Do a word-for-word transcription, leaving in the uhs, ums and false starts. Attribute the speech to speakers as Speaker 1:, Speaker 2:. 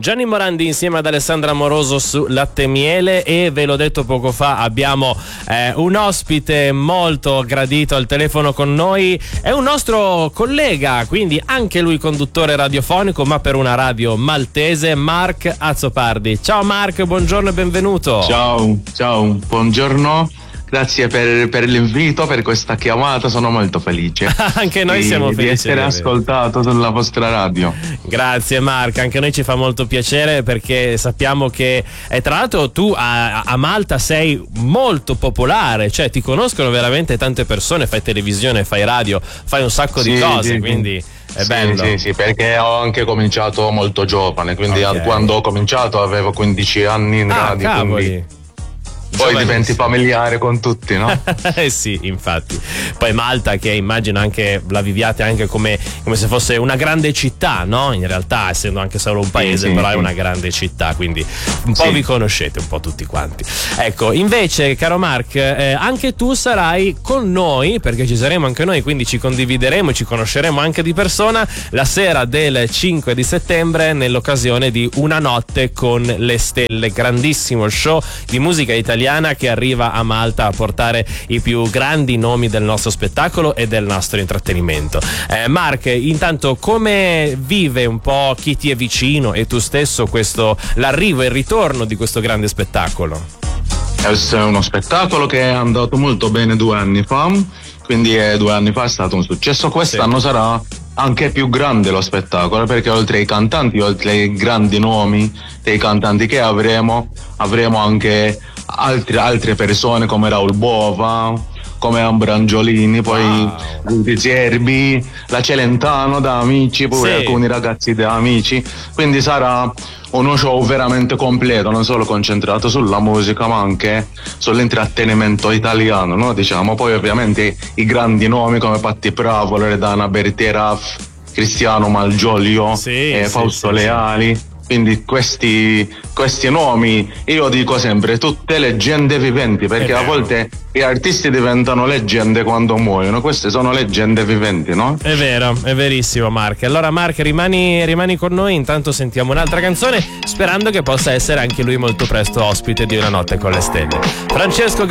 Speaker 1: Gianni Morandi insieme ad Alessandra Amoroso su Latte e Miele, e ve l'ho detto poco fa, abbiamo eh, un ospite molto gradito al telefono con noi, è un nostro collega, quindi anche lui conduttore radiofonico, ma per una radio maltese, Mark Azzopardi. Ciao Mark, buongiorno e benvenuto.
Speaker 2: Ciao, ciao, buongiorno. Grazie per, per l'invito, per questa chiamata, sono molto felice.
Speaker 1: Anche noi
Speaker 2: di,
Speaker 1: siamo felici
Speaker 2: di essere ascoltato sulla vostra radio.
Speaker 1: Grazie Mark, anche a noi ci fa molto piacere, perché sappiamo che eh, tra l'altro tu a, a Malta sei molto popolare, cioè ti conoscono veramente tante persone, fai televisione, fai radio, fai un sacco
Speaker 2: sì,
Speaker 1: di cose,
Speaker 2: sì,
Speaker 1: quindi è
Speaker 2: sì,
Speaker 1: bello.
Speaker 2: Sì, sì, perché ho anche cominciato molto giovane, quindi
Speaker 1: Okay.
Speaker 2: quando ho cominciato avevo quindici anni in
Speaker 1: Ah,
Speaker 2: radio,
Speaker 1: cavoli.
Speaker 2: quindi poi diventi familiare con tutti, no?
Speaker 1: Eh sì, infatti. Poi Malta, che immagino anche la viviate anche come, come se fosse una grande città, no? In realtà, essendo anche solo un paese,
Speaker 2: sì,
Speaker 1: però
Speaker 2: sì.
Speaker 1: è una grande città, quindi un po'
Speaker 2: Sì.
Speaker 1: vi conoscete, un po' tutti quanti. Ecco, invece, caro Mark, eh, anche tu sarai con noi, perché ci saremo anche noi, quindi ci condivideremo e ci conosceremo anche di persona la sera del cinque di settembre, nell'occasione di Una notte con le stelle, grandissimo show di musica italiana che arriva a Malta a portare i più grandi nomi del nostro spettacolo e del nostro intrattenimento. Eh, Mark, intanto come vive un po' chi ti è vicino e tu stesso questo l'arrivo e il ritorno di questo grande spettacolo?
Speaker 2: È uno spettacolo che è andato molto bene due anni fa, quindi eh, due anni fa è stato un successo. Quest'anno
Speaker 1: Sì.
Speaker 2: sarà anche più grande lo spettacolo, perché oltre ai cantanti, oltre ai grandi nomi dei cantanti che avremo, avremo anche altri, altre persone come Raul Bova, come Ambrangiolini, poi
Speaker 1: Wow.
Speaker 2: Luigi Serbi, la Celentano da Amici, pure
Speaker 1: Sì.
Speaker 2: alcuni ragazzi da Amici, quindi sarà uno show veramente completo, non solo concentrato sulla musica ma anche sull'intrattenimento italiano, no? Diciamo, poi ovviamente i grandi nomi come Patti Bravo, Loredana Berteraff, Cristiano Malgioglio,
Speaker 1: Sì,
Speaker 2: eh,
Speaker 1: sì,
Speaker 2: Fausto
Speaker 1: sì,
Speaker 2: Leali.
Speaker 1: sì.
Speaker 2: Quindi questi, questi nomi, io dico sempre, tutte leggende viventi, perché
Speaker 1: È
Speaker 2: a
Speaker 1: vero.
Speaker 2: volte gli artisti diventano leggende quando muoiono, queste sono leggende viventi, no?
Speaker 1: È vero, è verissimo Mark. Allora Mark, rimani, rimani con noi, intanto sentiamo un'altra canzone, sperando che possa essere anche lui molto presto ospite di Una notte con le stelle. Francesco